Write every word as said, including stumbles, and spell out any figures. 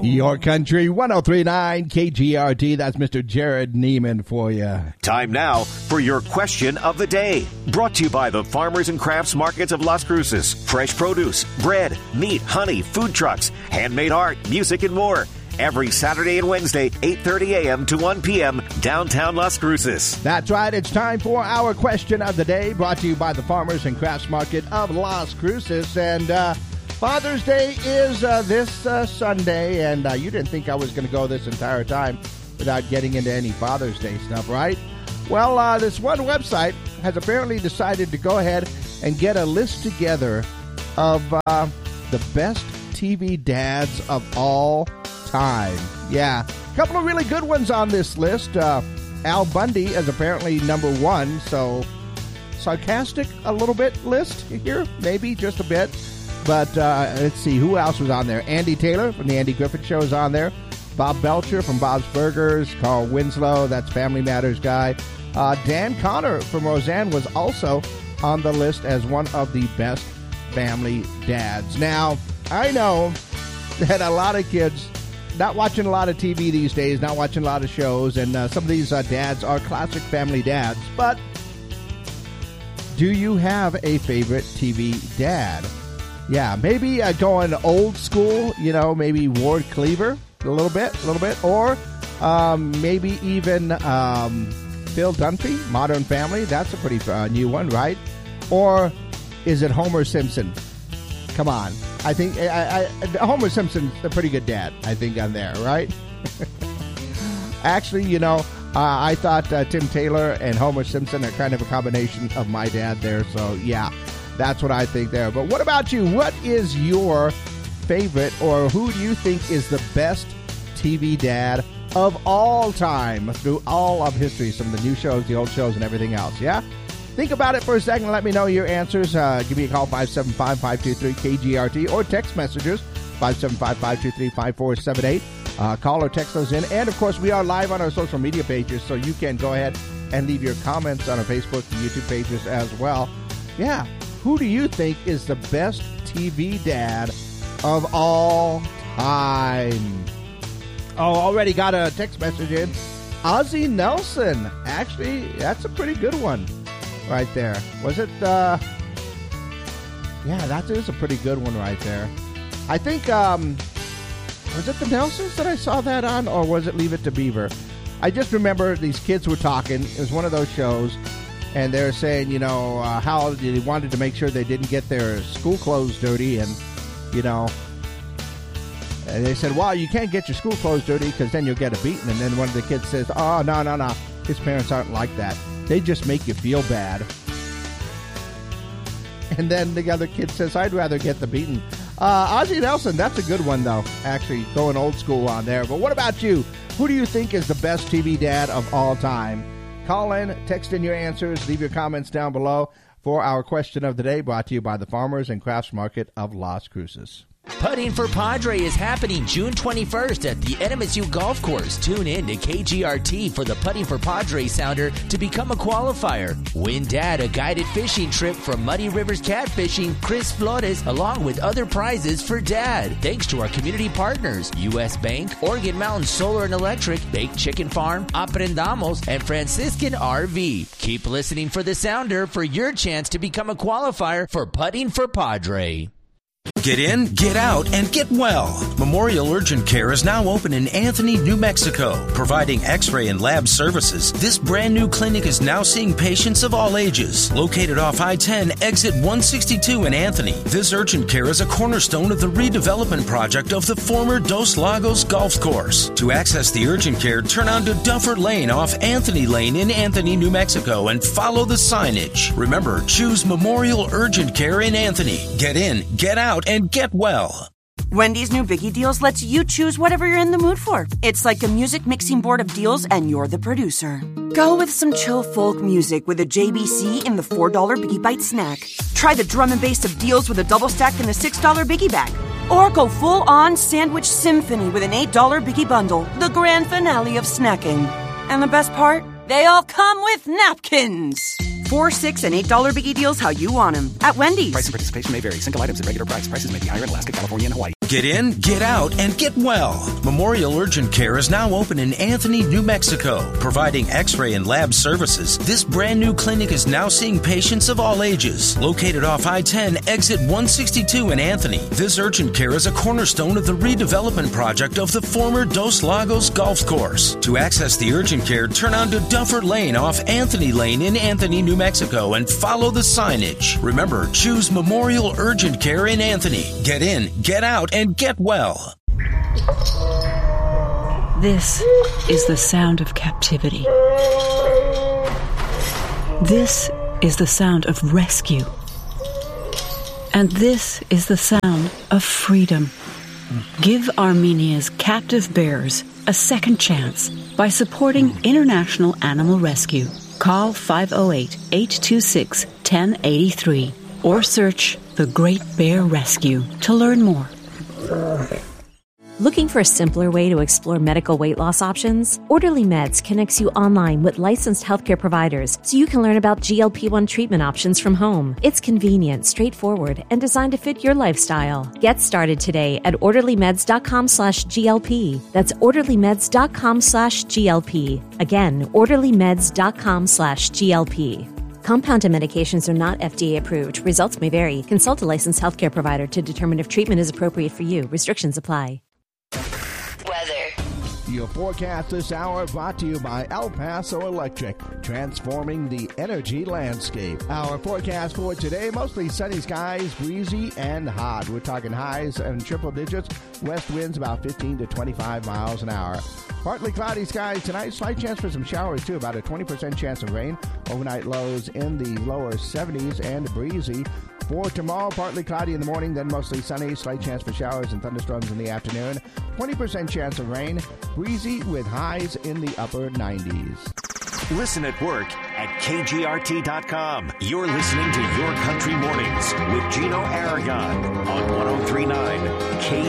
Your Country one oh three point nine K G R T. That's Mister Jared Neiman for you. Time now for your question of the day. Brought to you by the Farmers and Crafts Markets of Las Cruces. Fresh produce, bread, meat, honey, food trucks, handmade art, music, and more. Every Saturday and Wednesday, eight thirty a.m. to one p.m., downtown Las Cruces. That's right. It's time for our question of the day, brought to you by the Farmers and Crafts Market of Las Cruces. And uh, Father's Day is uh, this uh, Sunday, and uh, you didn't think I was going to go this entire time without getting into any Father's Day stuff, right? Well, uh, this one website has apparently decided to go ahead and get a list together of uh, the best T V dads of all time. Yeah, a couple of really good ones on this list. Uh, Al Bundy is apparently number one, so sarcastic a little bit list here, maybe just a bit. But uh, let's see, who else was on there? Andy Taylor from the Andy Griffith Show is on there. Bob Belcher from Bob's Burgers. Carl Winslow, that's Family Matters guy. Uh, Dan Connor from Roseanne was also on the list as one of the best family dads. Now, I know that a lot of kids not watching a lot of T V these days, not watching a lot of shows, and uh, some of these uh, dads are classic family dads. But do you have a favorite T V dad? Yeah, maybe uh, going old school, you know, maybe Ward Cleaver a little bit, a little bit, or um, maybe even um, Phil Dunphy, Modern Family. That's a pretty uh, new one, right? Or is it Homer Simpson? Come on. I think I, I, Homer Simpson's a pretty good dad, I think, on there, right? Actually, you know, uh, I thought uh, Tim Taylor and Homer Simpson are kind of a combination of my dad there. So, yeah, that's what I think there. But what about you? What is your favorite, or who do you think is the best T V dad of all time through all of history? Some of the new shows, the old shows, and everything else, yeah? Think about it for a second. Let me know your answers. Uh, give me a call, five seven five, five two three, K G R T, or text messages, five seven five, five two three, five four seven eight. Uh, call or text those in. And, of course, we are live on our social media pages, so you can go ahead and leave your comments on our Facebook and YouTube pages as well. Yeah, who do you think is the best T V dad of all time? Oh, already got a text message in. Ozzie Nelson. Actually, that's a pretty good one. Right there. Was it, uh, yeah, that is a pretty good one right there. I think, um, was it the Nelsons that I saw that on, or was it Leave It to Beaver? I just remember these kids were talking. It was one of those shows, and they were saying, you know, uh, how they wanted to make sure they didn't get their school clothes dirty, and, you know, and they said, well, you can't get your school clothes dirty because then you'll get a beating. And then one of the kids says, oh, no, no, no. His parents aren't like that. They just make you feel bad. And then the other kid says, I'd rather get the beating. Uh, Ozzie Nelson, that's a good one, though, actually, going old school on there. But what about you? Who do you think is the best T V dad of all time? Call in, text in your answers, leave your comments down below for our question of the day, brought to you by the Farmers and Crafts Market of Las Cruces. Putting for Padre is happening June twenty-first at the N M S U Golf Course. Tune in to K G R T for the Putting for Padre sounder to become a qualifier. Win Dad a guided fishing trip from Muddy Rivers Catfishing, Chris Flores, along with other prizes for Dad. Thanks to our community partners, U S Bank, Oregon Mountain Solar and Electric, Baked Chicken Farm, Aprendamos, and Franciscan R V. Keep listening for the sounder for your chance to become a qualifier for Putting for Padre. Get in, get out, and get well. Memorial Urgent Care is now open in Anthony, New Mexico, providing x-ray and lab services. This brand new clinic is now seeing patients of all ages. Located off I ten, exit one sixty-two in Anthony, this urgent care is a cornerstone of the redevelopment project of the former Dos Lagos Golf Course. To access the urgent care, turn onto Duffer Lane off Anthony Lane in Anthony, New Mexico, and follow the signage. Remember, choose Memorial Urgent Care in Anthony. Get in, get out, and get well. Wendy's new Biggie Deals lets you choose whatever you're in the mood for. It's like a music mixing board of deals, and you're the producer. Go with some chill folk music with a J B C in the four dollar Biggie Bite snack. Try the drum and bass of deals with a double stack in the six dollar Biggie Bag. Or go full-on sandwich symphony with an eight dollar Biggie Bundle, the grand finale of snacking. And the best part? They all come with napkins. Four, six, and eight dollar Biggie Deals how you want them at Wendy's. Price and participation may vary. Single items at regular price. Prices may be higher in Alaska, California, and Hawaii. Get in, get out, and get well. Memorial Urgent Care is now open in Anthony, New Mexico. Providing x-ray and lab services, this brand new clinic is now seeing patients of all ages. Located off I ten, exit one sixty-two in Anthony, this urgent care is a cornerstone of the redevelopment project of the former Dos Lagos Golf Course. To access the urgent care, turn onto Duffer Lane off Anthony Lane in Anthony, New Mexico, and follow the signage. Remember, choose Memorial Urgent Care in Anthony. Get in, get out, and get well. This is the sound of captivity. This is the sound of rescue. And this is the sound of freedom. Give Armenia's captive bears a second chance by supporting International Animal Rescue. Call five oh eight, eight two six, one oh eight three or search The Great Bear Rescue to learn more. Looking for a simpler way to explore medical weight loss options? Orderly Meds connects you online with licensed healthcare providers so you can learn about G L P one treatment options from home. It's convenient, straightforward, and designed to fit your lifestyle. Get started today at orderlymeds.com slash GLP. That's orderlymeds.com slash GLP. Again, orderlymeds.com slash GLP. Compounded medications are not F D A approved. Results may vary. Consult a licensed healthcare provider to determine if treatment is appropriate for you. Restrictions apply. Your forecast this hour brought to you by El Paso Electric, transforming the energy landscape. Our forecast for today, mostly sunny skies, breezy and hot. We're talking highs and triple digits. West winds about fifteen to twenty-five miles an hour. Partly cloudy skies tonight. Slight chance for some showers, too. About a twenty percent chance of rain. Overnight lows in the lower seventies and breezy. For tomorrow, partly cloudy in the morning, then mostly sunny. Slight chance for showers and thunderstorms in the afternoon. twenty percent chance of rain. Breezy with highs in the upper nineties. Listen at work at K G R T dot com. You're listening to Your Country Mornings with Gino Aragon on one oh three point nine K G R T.